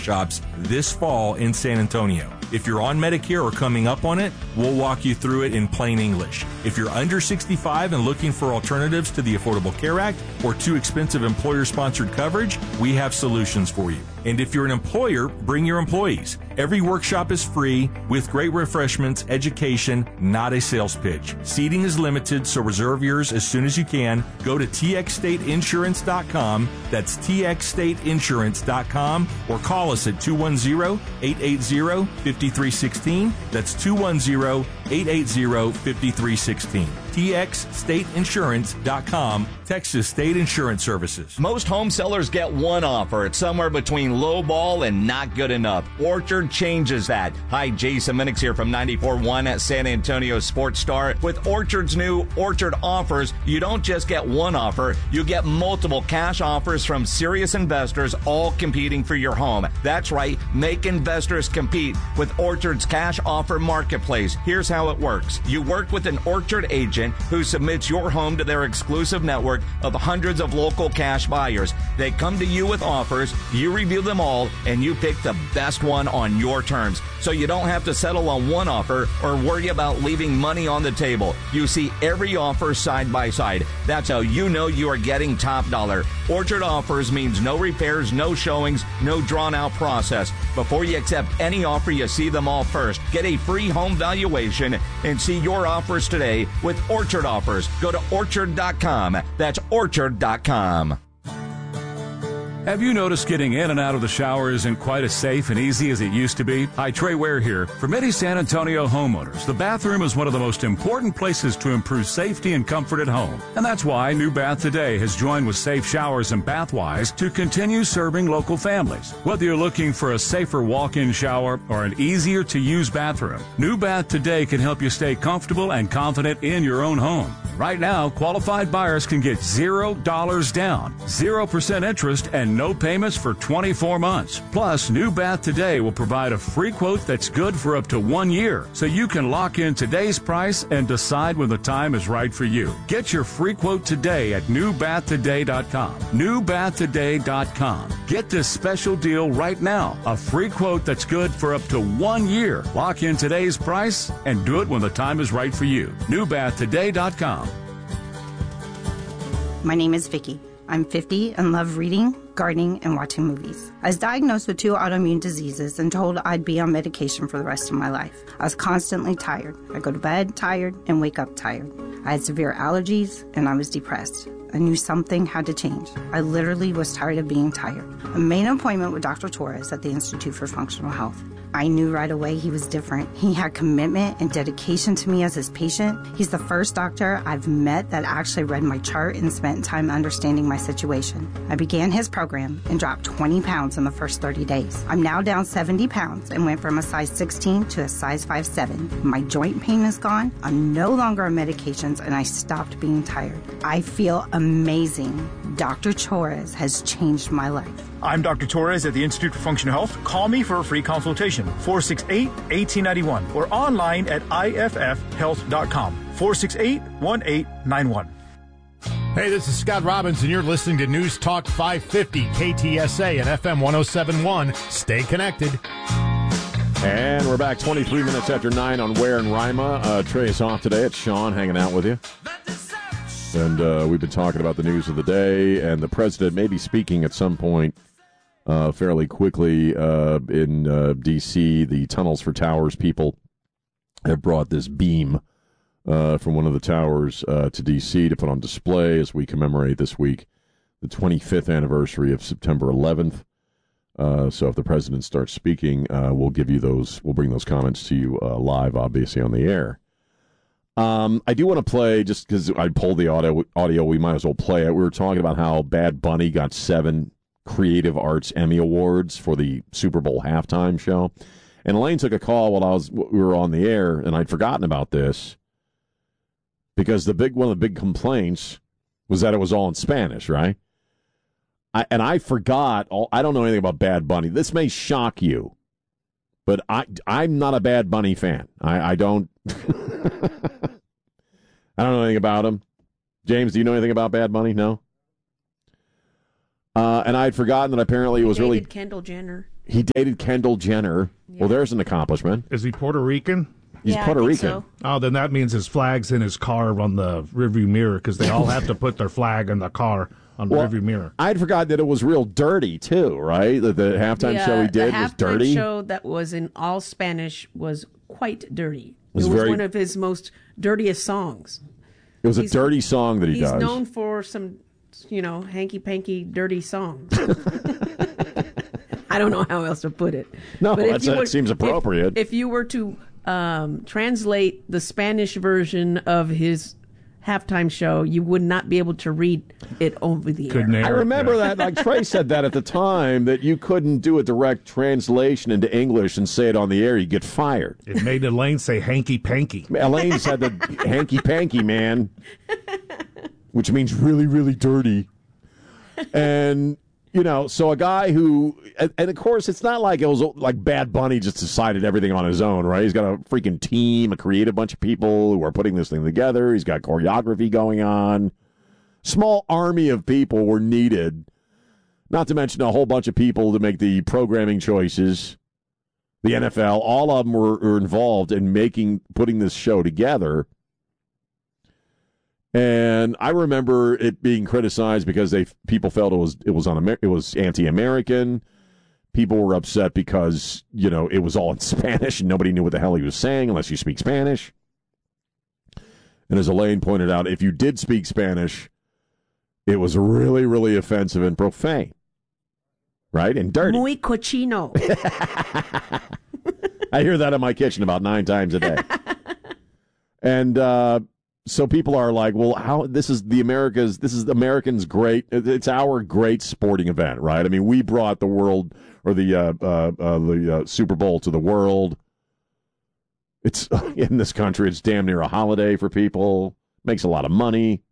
workshops this fall in San Antonio. If you're on Medicare or coming up on it, we'll walk you through it in plain English. If you're under 65 and looking for alternatives to the Affordable Care Act or too expensive employer-sponsored coverage, we have solutions for you. And if you're an employer, bring your employees. Every workshop is free with great refreshments, education, not a sales pitch. Seating is limited, so reserve yours as soon as you can. Go to txstateinsurance.com. That's txstateinsurance.com, or call us at 210-880-5316. That's 210-880-5316. txstateinsurance.com, Texas State Insurance Services. Most home sellers get one offer. It's somewhere between low ball and not good enough. Orchard changes that. Hi, Jason Minix here from 94.1 at San Antonio Sports Star. With Orchard's new Orchard offers, you don't just get one offer, you get multiple cash offers from serious investors, all competing for your home. That's right, make investors compete with Orchard's cash offer marketplace. Here's how it works. You work with an Orchard agent who submits your home to their exclusive network of hundreds of local cash buyers. They come to you with offers, you review them all, and you pick the best one on your terms. So you don't have to settle on one offer or worry about leaving money on the table. You see every offer side by side. That's how you know you are getting top dollar. Orchard offers means no repairs, no showings, no drawn out process. Before you accept any offer, you see them all first. Get a free home valuation and see your offers today with Orchard offers. Go to orchard.com. That's orchard.com. Have you noticed getting in and out of the shower isn't quite as safe and easy as it used to be? Hi, Trey Ware here. For many San Antonio homeowners, the bathroom is one of the most important places to improve safety and comfort at home. And that's why New Bath Today has joined with Safe Showers and Bathwise to continue serving local families. Whether you're looking for a safer walk-in shower or an easier-to-use bathroom, New Bath Today can help you stay comfortable and confident in your own home. Right now, qualified buyers can get $0 down, 0% interest, and no payments for 24 months. Plus, New Bath Today will provide a free quote that's good for up to 1 year, so you can lock in today's price and decide when the time is right for you. Get your free quote today at newbathtoday.com. Newbathtoday.com. Get this special deal right now. A free quote that's good for up to 1 year. Lock in today's price and do it when the time is right for you. Newbathtoday.com. My name is Vicki. I'm 50 and love reading, gardening, and watching movies. I was diagnosed with 2 autoimmune diseases and told I'd be on medication for the rest of my life. I was constantly tired. I go to bed tired and wake up tired. I had severe allergies and I was depressed. I knew something had to change. I literally was tired of being tired. I made an appointment with Dr. Torres at the Institute for Functional Health. I knew right away he was different. He had commitment and dedication to me as his patient. He's the first doctor I've met that actually read my chart and spent time understanding my situation. I began his program and dropped 20 pounds in the first 30 days. I'm now down 70 pounds and went from a size 16 to a size 5'7". My joint pain is gone. I'm no longer on medications and I stopped being tired. I feel amazing. Dr. Torres has changed my life. I'm Dr. Torres at the Institute for Functional Health. Call me for a free consultation, 468-1891, or online at iffhealth.com, 468-1891. Hey, this is Scott Robbins, and you're listening to News Talk 550, KTSA and FM 1071. Stay connected. And we're back 23 minutes after 9 on Ware and Rima. Trey is off today. It's Sean hanging out with you. And we've been talking about the news of the day, and the president may be speaking at some point fairly quickly in D.C. The Tunnels for Towers people have brought this beam from one of the towers to D.C. to put on display as we commemorate this week the 25th anniversary of September 11th. So if the president starts speaking, we'll give you those. We'll bring those comments to you live, obviously, on the air. I do want to play, just because I pulled the audio, we might as well play it. We were talking about how Bad Bunny got 7 Creative Arts Emmy Awards for the Super Bowl halftime show. And Elaine took a call while we were on the air, and I'd forgotten about this because one of the big complaints was that it was all in Spanish, right? I forgot. I don't know anything about Bad Bunny. This may shock you, but I'm not a Bad Bunny fan. I don't. I don't know anything about him. James, do you know anything about Bad Bunny? No. And I had forgotten that apparently it was Dated really Kendall Jenner. He dated Kendall Jenner. Yeah. Well, there's an accomplishment. Is he Puerto Rican? He's Puerto Rican. So. Oh, then that means his flag's in his car on the rearview mirror because they all have to put their flag in the car on the rearview mirror. I'd forgotten that it was real dirty, too, right? The halftime show he did was dirty. The halftime show that was in all Spanish was quite dirty. It was one of his most dirtiest songs. It was a dirty song that he does. He's known for some, hanky-panky dirty songs. I don't know how else to put it. No, that seems appropriate. If you were to translate the Spanish version of his halftime show, you would not be able to read it over the air. I remember that, like Trey said that at the time, that you couldn't do a direct translation into English and say it on the air. You'd get fired. It made Elaine say hanky-panky. Elaine said the hanky-panky, man, which means really, really dirty. And... so a guy who, and of course, it's not like it was like Bad Bunny just decided everything on his own, right? He's got a freaking team, a creative bunch of people who are putting this thing together. He's got choreography going on. Small army of people were needed, not to mention a whole bunch of people to make the programming choices. The NFL, all of them were involved in putting this show together. And I remember it being criticized because people felt it was anti-American. People were upset because it was all in Spanish and nobody knew what the hell he was saying unless you speak Spanish. And as Elaine pointed out, if you did speak Spanish, it was really, really offensive and profane, right? And dirty. Muy cochino. I hear that in my kitchen about 9 times a day. And so people are like, well, how this is Americans' great, it's our great sporting event, right? I mean, we brought the world or the Super Bowl to the world. It's in this country, it's damn near a holiday for people. Makes a lot of money.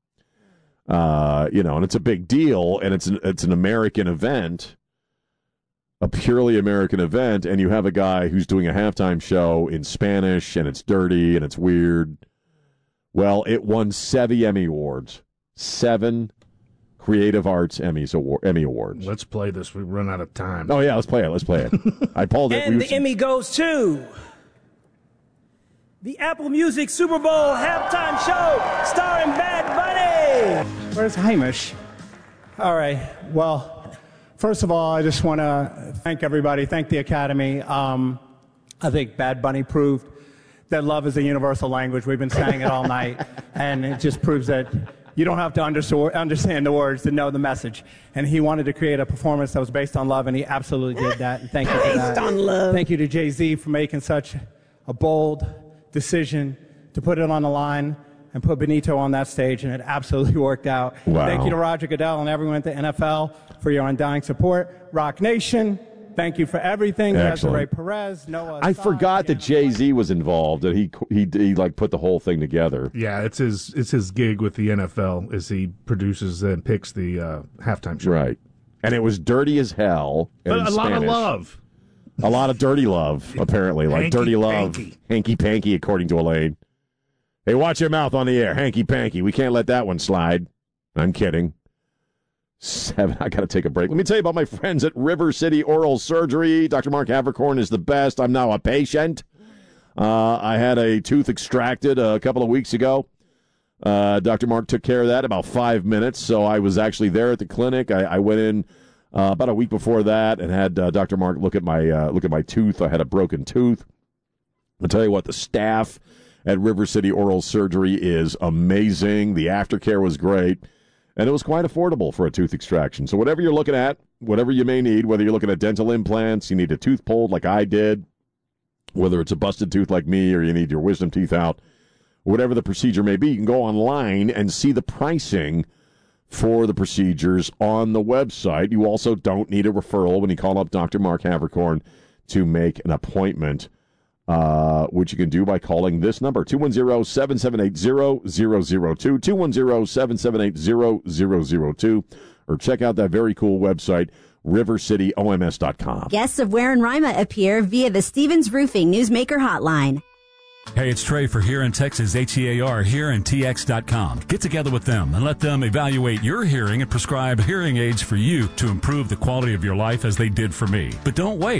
And it's a big deal, and it's an American event, a purely American event, and you have a guy who's doing a halftime show in Spanish, and it's dirty and it's weird. Well, it won 7 Emmy Awards. 7 Creative Arts Emmy Awards. Let's play this. We run out of time. Oh, yeah, let's play it. I pulled it. And the Emmy goes to the Apple Music Super Bowl halftime show starring Bad Bunny. Where's Hamish? All right. Well, first of all, I just want to thank everybody. Thank the Academy. I think Bad Bunny proved that love is a universal language. We've been saying it all night, and it just proves that you don't have to understand the words to know the message. And he wanted to create a performance that was based on love, and he absolutely did that. And thank you for that. Based on love. Thank you to Jay-Z for making such a bold decision to put it on the line and put Benito on that stage, and it absolutely worked out. Wow. Thank you to Roger Goodell and everyone at the NFL for your undying support. Rock Nation, thank you for everything. Desiree Perez, Noah. I forgot that Jay-Z was involved, that he like put the whole thing together. Yeah, it's his gig with the NFL as he produces and picks the halftime show. Right. And it was dirty as hell. But a lot of love. A lot of dirty love, apparently. Like dirty love. Hanky-panky, according to Elaine. Hey, watch your mouth on the air. Hanky-panky. We can't let that one slide. I'm kidding. 7. I got to take a break. Let me tell you about my friends at River City Oral Surgery. Dr. Mark Havercorn is the best. I'm now a patient. I had a tooth extracted a couple of weeks ago. Dr. Mark took care of that in about 5 minutes, so I was actually there at the clinic. I went in about a week before that and had Dr. Mark look at my tooth. I had a broken tooth. I'll tell you what, the staff at River City Oral Surgery is amazing. The aftercare was great, and it was quite affordable for a tooth extraction. So whatever you're looking at, whatever you may need, whether you're looking at dental implants, you need a tooth pulled like I did, whether it's a busted tooth like me or you need your wisdom teeth out, whatever the procedure may be, you can go online and see the pricing for the procedures on the website. You also don't need a referral when you call up Dr. Mark Havercorn to make an appointment, which you can do by calling this number, 210-778-0002, 210-778-0002, or check out that very cool website, rivercityoms.com. Guests of Ware and Rima appear via the Stevens Roofing Newsmaker Hotline. Hey, it's Trey for Here in Texas, HEAR, HearandTX.com. Get together with them and let them evaluate your hearing and prescribe hearing aids for you to improve the quality of your life as they did for me. But don't wait.